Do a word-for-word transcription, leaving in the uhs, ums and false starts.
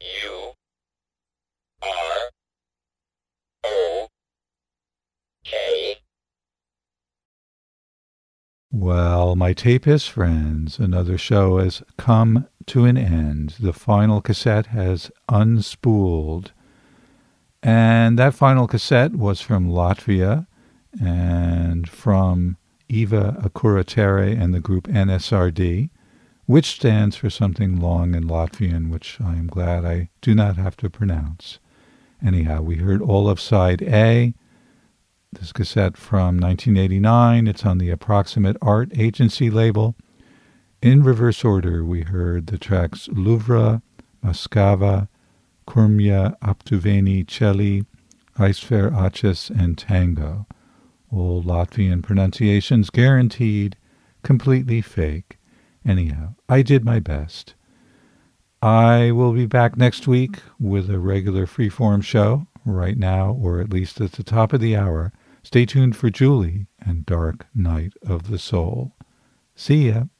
U R O K. Well, my tapist friends, another show has come to an end. The final cassette has unspooled. And that final cassette was from Latvia and from Eva Akuratere and the group N S R D, which stands for something long in Latvian, which I am glad I do not have to pronounce. Anyhow, we heard all of side A, this cassette from nineteen eighty-nine. It's on the Approximate Art Agency label. In reverse order, we heard the tracks Luvra, Mascava, Kurmia, Aptuveni, Celi, Eisver Aches, and Tango. All Latvian pronunciations guaranteed, completely fake. Anyhow, I did my best. I will be back next week with a regular freeform show, right now, or at least at the top of the hour. Stay tuned for Julie and Dark Night of the Soul. See ya.